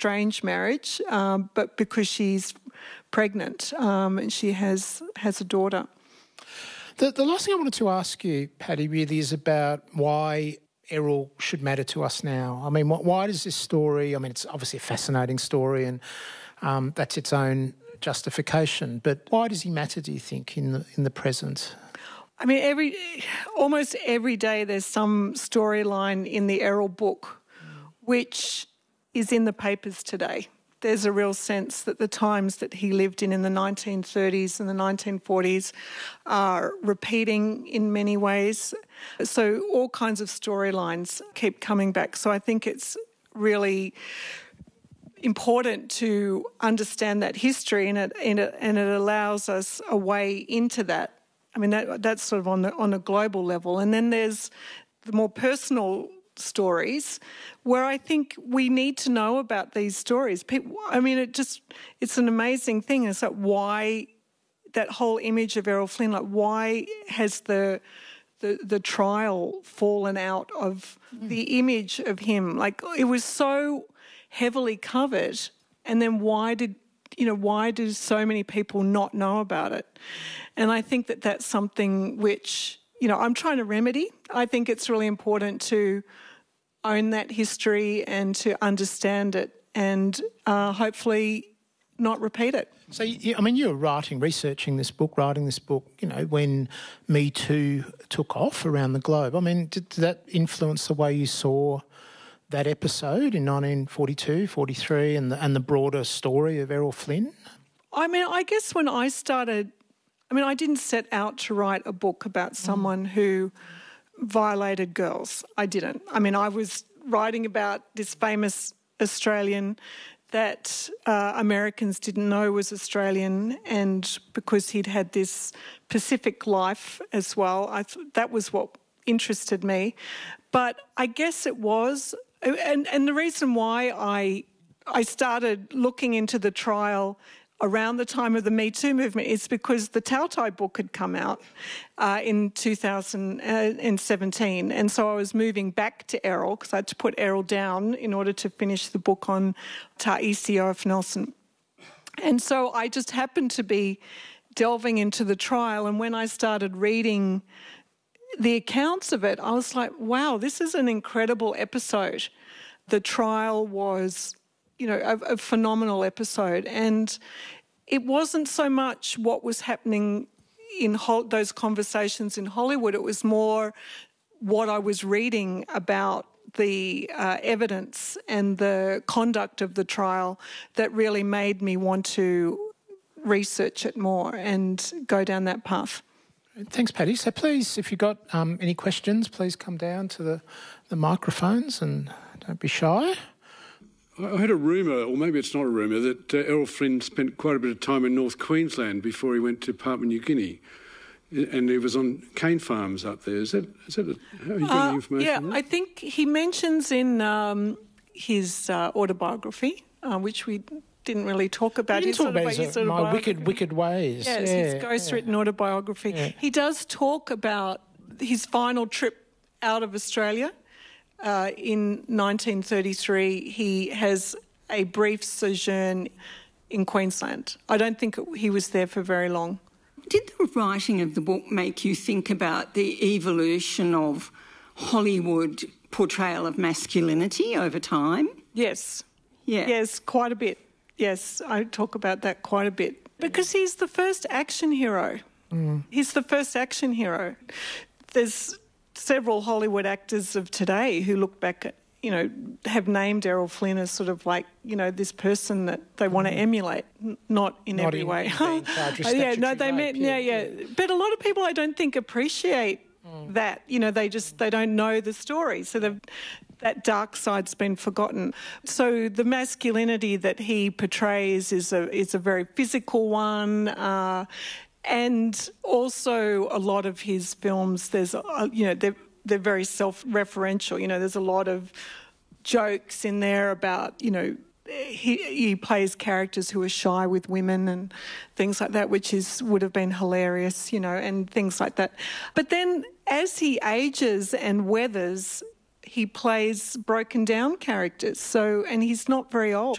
strange marriage, but because she's pregnant and she has a daughter. The last thing I wanted to ask you, Paddy, really is about why Errol should matter to us now. I mean, why does this story... I mean, it's obviously a fascinating story and that's its own justification, but why does he matter, do you think, in the present? I mean, almost every day there's some storyline in the Errol book which is in the papers today. There's a real sense that the times that he lived in the 1930s and the 1940s are repeating in many ways. So all kinds of storylines keep coming back. So I think it's really important to understand that history, and it allows us a way into that. I mean, that's sort of on a global level. And then there's the more personal stories where I think we need to know about these stories. It's an amazing thing. It's like, why that whole image of Errol Flynn, like why has the trial fallen out of the image of him? Like, it was so heavily covered, and then why do so many people not know about it? And I think that that's something which, I'm trying to remedy. I think it's really important to own that history and to understand it and hopefully not repeat it. So, you were researching this book, writing this book, when Me Too took off around the globe. I mean, did that influence the way you saw that episode in 1942, 43 and the broader story of Errol Flynn? I mean, I guess when I started, I didn't set out to write a book about someone who violated girls. I didn't. I was writing about this famous Australian that Americans didn't know was Australian, and because he'd had this Pacific life as well, that was what interested me. But I guess it was, and the reason why I started looking into the trial around the time of the Me Too movement is because the Tautai book had come out in 2017. And so I was moving back to Errol because I had to put Errol down in order to finish the book on Ta'isi O.F. Nelson. And so I just happened to be delving into the trial, and when I started reading the accounts of it, I was like, wow, this is an incredible episode. The trial was a phenomenal episode. And it wasn't so much what was happening in those conversations in Hollywood. It was more what I was reading about the evidence and the conduct of the trial that really made me want to research it more and go down that path. Thanks, Paddy. So please, if you've got any questions, please come down to the microphones and don't be shy. I had a rumour, or maybe it's not a rumour, that Errol Flynn spent quite a bit of time in North Queensland before he went to Papua New Guinea, and he was on cane farms up there. Is that how you got the information? Yeah, I think he mentions in his autobiography, which we didn't really talk about. He didn't talk about his My Wicked Ways. Yes, his ghost-written autobiography. Yeah. He does talk about his final trip out of Australia. In 1933, he has a brief sojourn in Queensland. I don't think he was there for very long. Did the writing of the book make you think about the evolution of Hollywood portrayal of masculinity over time? Yes. Yeah. Yes, quite a bit. Yes, I talk about that quite a bit. Because he's the first action hero. He's the first action hero. There's several Hollywood actors of today who look back at, have named Errol Flynn as sort of like, this person that they want to emulate, not in every way. But a lot of people I don't think appreciate that. They don't know the story. So that dark side's been forgotten. So the masculinity that he portrays is a very physical one. And also a lot of his films, there's, they're very self-referential. There's a lot of jokes in there about, he plays characters who are shy with women and things like that, which would have been hilarious, and things like that. But then as he ages and weathers, he plays broken down characters. And he's not very old.